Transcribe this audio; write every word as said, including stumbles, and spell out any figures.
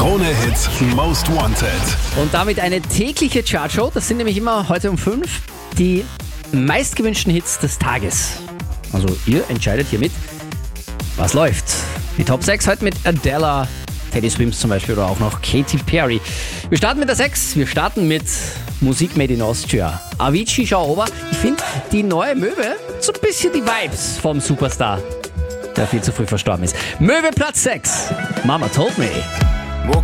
Krone-Hit Most Wanted. Und damit eine tägliche Chartshow. Das sind nämlich immer heute um fünf die meistgewünschten Hits des Tages. Also ihr entscheidet hiermit, was läuft. Die Top sechs heute mit Adele, Teddy Swims zum Beispiel oder auch noch Katy Perry. Wir starten mit der sechs. Wir starten mit Musik made in Austria. Avicii, schau over. Ich finde, die neue Möwe so ein bisschen die Vibes vom Superstar, der viel zu früh verstorben ist. Möwe Platz sechs. Mama told me.